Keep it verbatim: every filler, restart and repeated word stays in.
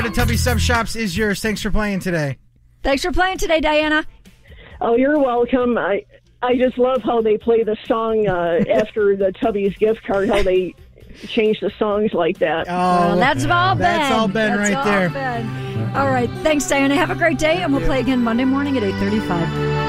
card to Tubby Sub Shops is yours. Thanks for playing today. Thanks for playing today, Diana. Oh, you're welcome. I I just love how they play the song uh, after the Tubby's gift card, how they change the songs like that. Oh, Well, that's all Ben. That's all Ben That's right all there. Ben. All right. Thanks, Diana. Have a great day, and we'll play again Monday morning at eight thirty-five.